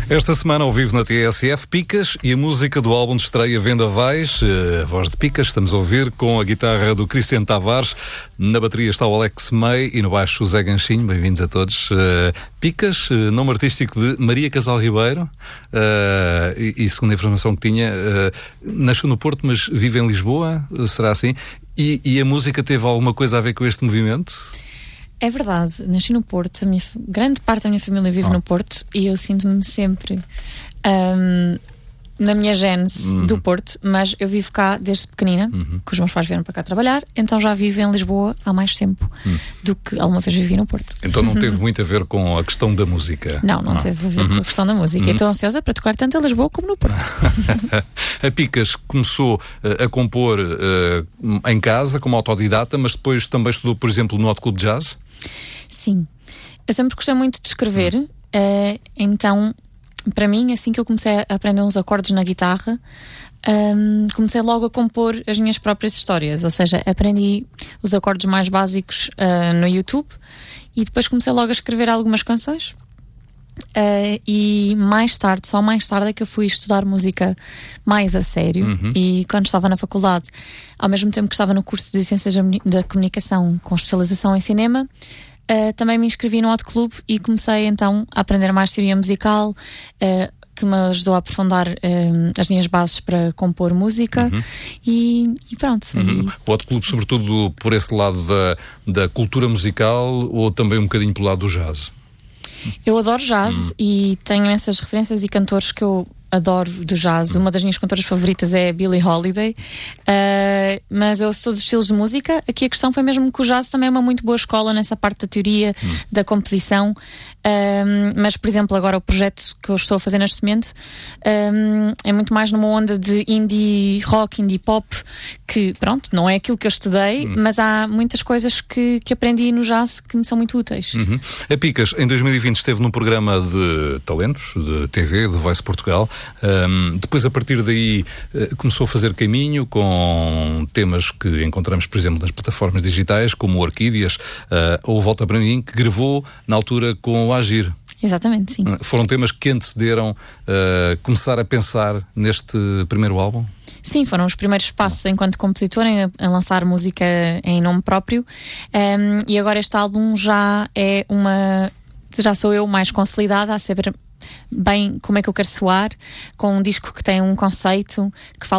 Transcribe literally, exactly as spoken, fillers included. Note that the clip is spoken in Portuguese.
Esta semana ao vivo na T S F, Picas e a música do álbum de estreia Vendavais, a voz de Picas, estamos a ouvir com a guitarra do Cristiano Tavares, na bateria está o Alex May e no baixo o Zé Ganchinho. Bem-vindos a todos. Uh, Picas, uh, nome artístico de Maria Casal Ribeiro, uh, e, e segundo a informação que tinha, uh, nasceu no Porto, mas vive em Lisboa, uh, será assim? E, e a música teve alguma coisa a ver com este movimento? É verdade, nasci no Porto, a minha, grande parte da minha família vive oh. no Porto e eu sinto-me sempre um, na minha gênese uhum. do Porto, mas eu vivo cá desde pequenina, uhum. que os meus pais vieram para cá trabalhar, então já vivo em Lisboa há mais tempo uhum. do que alguma vez vivi no Porto. Então não teve muito a ver com a questão da música? Não, não ah. teve a ver uhum. com a questão da música. Uhum. Estou ansiosa para tocar tanto em Lisboa como no Porto. A Picas começou uh, a compor uh, em casa, como autodidata, mas depois também estudou, por exemplo, no Hot Club de Jazz? Sim, eu sempre gostei muito de escrever, hum. uh, então para mim, assim que eu comecei a aprender uns acordes na guitarra, um, comecei logo a compor as minhas próprias histórias, ou seja, aprendi os acordes mais básicos uh, no YouTube e depois comecei logo a escrever algumas canções. Uh, e mais tarde, só mais tarde é que eu fui estudar música mais a sério. Uhum. E quando estava na faculdade, ao mesmo tempo que estava no curso de Ciências da Comunicação com especialização em cinema, uh, também me inscrevi no Hot Club e comecei então a aprender mais teoria musical, uh, que me ajudou a aprofundar uh, as minhas bases para compor música. Uhum. e, e pronto. Uhum. E... O Hot Club, sobretudo por esse lado da, da cultura musical ou também um bocadinho pelo lado do jazz? Eu adoro jazz hum. e tenho essas referências e cantores que eu adoro do jazz. Hum. Uma das minhas cantoras favoritas é Billie Holiday, uh, mas eu sou dos estilos de música. Aqui a questão foi mesmo que o jazz também é uma muito boa escola nessa parte da teoria, hum. da composição. Um, mas, por exemplo, agora o projeto que eu estou a fazer neste momento um, é muito mais numa onda de indie rock, indie pop, que, pronto, não é aquilo que eu estudei, hum. mas há muitas coisas que, que aprendi no jazz que me são muito úteis. Uhum. A Picas, em dois mil e vinte, esteve num programa de talentos, de T V, de Voice Portugal. Um, depois, a partir daí, uh, começou a fazer caminho com temas que encontramos, por exemplo, nas plataformas digitais, como Orquídeas, uh, ou Volta para Mim, que gravou na altura com o Agir. Exatamente, sim. Uh, foram temas que antecederam uh, começar a pensar neste primeiro álbum? Sim, foram os primeiros passos enquanto compositora em, a lançar música em nome próprio. Um, e agora este álbum já é uma... Já sou eu mais consolidada a saber bem como é que eu quero soar, com um disco que tem um conceito, que fala